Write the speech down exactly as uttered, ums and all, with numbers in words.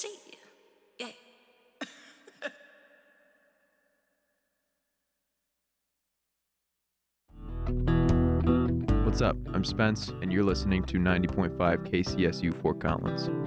see you. Yeah. What's up? I'm Spence, and you're listening to ninety point five K C S U Fort Collins.